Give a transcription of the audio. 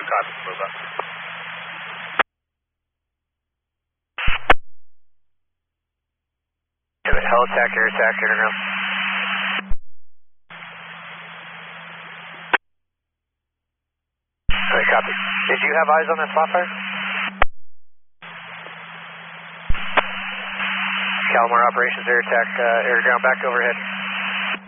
Copy, move up. Helisac, air turnaround. Alright, copy. Did you have eyes on that spot fire? Calamar Operations, air attack, air ground back overhead.